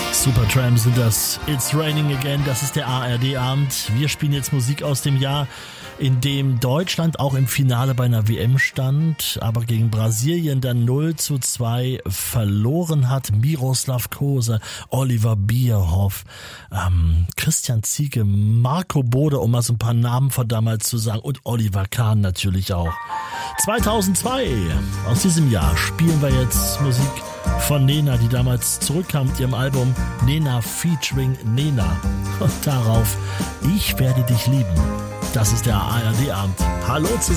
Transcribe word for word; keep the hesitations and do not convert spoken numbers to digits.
Supertramp sind das. It's Raining Again, das ist der A R D-Abend. Wir spielen jetzt Musik aus dem Jahr, in dem Deutschland auch im Finale bei einer W M stand, aber gegen Brasilien dann null zu zwei verloren hat. Miroslav Klose, Oliver Bierhoff, ähm, Christian Ziege, Marco Bode, um mal so ein paar Namen von damals zu sagen, und Oliver Kahn natürlich auch. zweitausendzwei, aus diesem Jahr spielen wir jetzt Musik von Nena, die damals zurückkam mit ihrem Album Nena featuring Nena. Und darauf Ich werde dich lieben. Das ist der A R D-Abend. Hallo zusammen.